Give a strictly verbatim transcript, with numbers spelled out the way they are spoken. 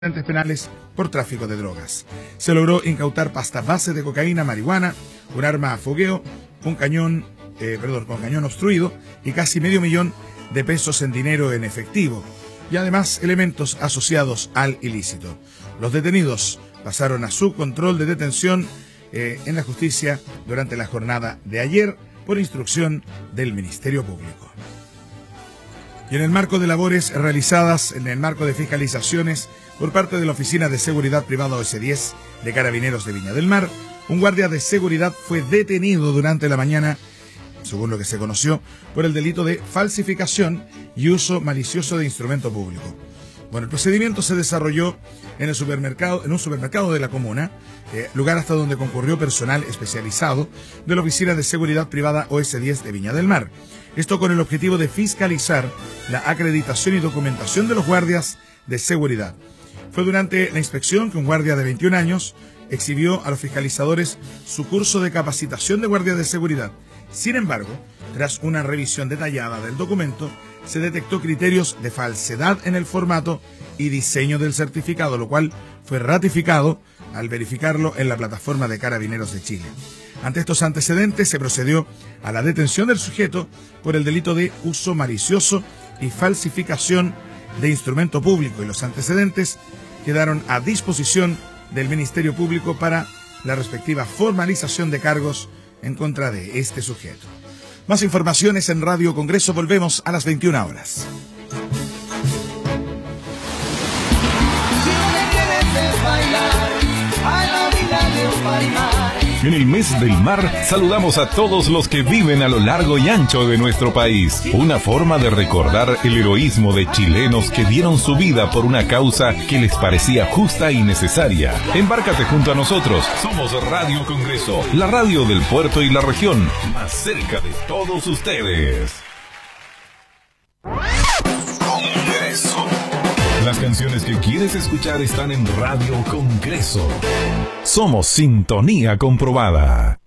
penales por tráfico de drogas. Se logró incautar pasta base de cocaína, marihuana, un arma a fogueo, un cañón, eh, perdón, con cañón obstruido y casi medio millón de pesos en dinero en efectivo y además elementos asociados al ilícito. Los detenidos pasaron a su control de detención eh, en la justicia durante la jornada de ayer por instrucción del Ministerio Público. Y en el marco de labores realizadas en el marco de fiscalizaciones por parte de la Oficina de Seguridad Privada O S diez de Carabineros de Viña del Mar, un guardia de seguridad fue detenido durante la mañana, según lo que se conoció, por el delito de falsificación y uso malicioso de instrumento público. Bueno, el procedimiento se desarrolló en el supermercado, en un supermercado de la comuna, eh, lugar hasta donde concurrió personal especializado de la Oficina de Seguridad Privada O S diez de Viña del Mar. Esto con el objetivo de fiscalizar la acreditación y documentación de los guardias de seguridad. Fue durante la inspección que un guardia de veintiún años exhibió a los fiscalizadores su curso de capacitación de guardia de seguridad. Sin embargo, tras una revisión detallada del documento, se detectó criterios de falsedad en el formato y diseño del certificado, lo cual fue ratificado al verificarlo en la plataforma de Carabineros de Chile. Ante estos antecedentes, se procedió a la detención del sujeto por el delito de uso malicioso y falsificación de instrumento público, y los antecedentes quedaron a disposición del Ministerio Público para la respectiva formalización de cargos en contra de este sujeto. Más informaciones en Radio Congreso. Volvemos a las veintiuna horas. En el mes del mar, saludamos a todos los que viven a lo largo y ancho de nuestro país. Una forma de recordar el heroísmo de chilenos que dieron su vida por una causa que les parecía justa y necesaria. Embárcate junto a nosotros. Somos Radio Congreso, la radio del puerto y la región, más cerca de todos ustedes. Congreso. Las canciones que quieres escuchar están en Radio Congreso. Somos sintonía comprobada.